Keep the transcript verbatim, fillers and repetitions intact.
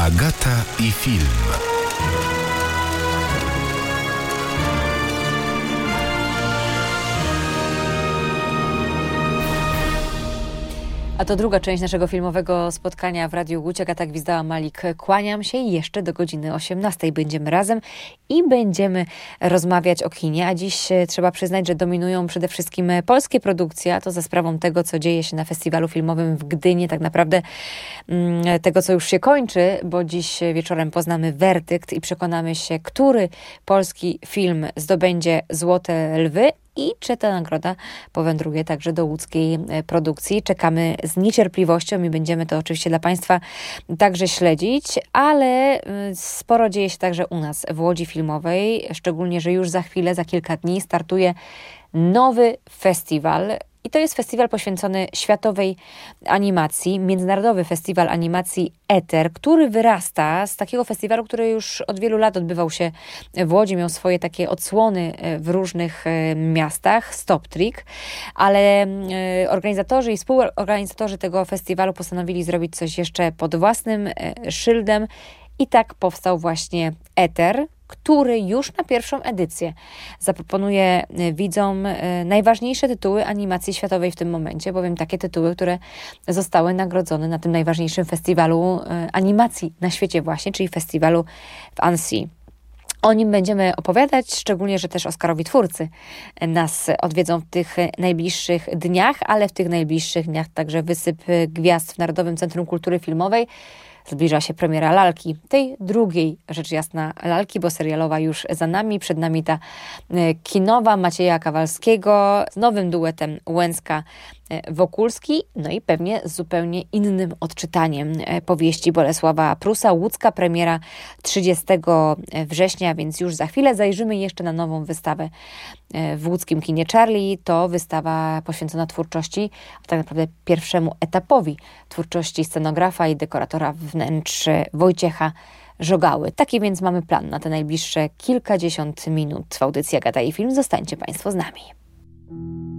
Agata i film. A to druga część naszego filmowego spotkania w Radiu Łódź. Agata Gwizdała-Malik, kłaniam się i jeszcze do godziny osiemnastej będziemy razem i będziemy rozmawiać o kinie. A dziś trzeba przyznać, że dominują przede wszystkim polskie produkcje, a to za sprawą tego, co dzieje się na festiwalu filmowym w Gdyni, tak naprawdę tego, co już się kończy, bo dziś wieczorem poznamy werdykt i przekonamy się, który polski film zdobędzie Złote Lwy i czy ta nagroda powędruje także do łódzkiej produkcji. Czekamy z niecierpliwością i będziemy to oczywiście dla Państwa także śledzić, ale sporo dzieje się także u nas w Łodzi Filmowej, szczególnie, że już za chwilę, za kilka dni startuje nowy festiwal. I to jest festiwal poświęcony światowej animacji, Międzynarodowy Festiwal Animacji Eter, który wyrasta z takiego festiwalu, który już od wielu lat odbywał się w Łodzi, miał swoje takie odsłony w różnych miastach, Stop Trick, ale organizatorzy i współorganizatorzy tego festiwalu postanowili zrobić coś jeszcze pod własnym szyldem i tak powstał właśnie Eter, który już na pierwszą edycję zaproponuje widzom najważniejsze tytuły animacji światowej w tym momencie, bowiem takie tytuły, które zostały nagrodzone na tym najważniejszym festiwalu animacji na świecie właśnie, czyli festiwalu w Annecy. O nim będziemy opowiadać, szczególnie, że też Oscarowi twórcy nas odwiedzą w tych najbliższych dniach, ale w tych najbliższych dniach także wysyp gwiazd w Narodowym Centrum Kultury Filmowej. Zbliża się premiera lalki, tej drugiej, rzecz jasna, lalki, bo serialowa już za nami. Przed nami ta kinowa Macieja Kawalskiego z nowym duetem Łęcka-Wokulski, no i pewnie z zupełnie innym odczytaniem powieści Bolesława Prusa. Łódzka premiera trzydziestego września, więc już za chwilę zajrzymy jeszcze na nową wystawę w łódzkim kinie Charlie. To wystawa poświęcona twórczości, a tak naprawdę pierwszemu etapowi twórczości scenografa i dekoratora wnętrz Wojciecha Żogały. Taki więc mamy plan na te najbliższe kilkadziesiąt minut w audycji Agata i Film. Zostańcie Państwo z nami.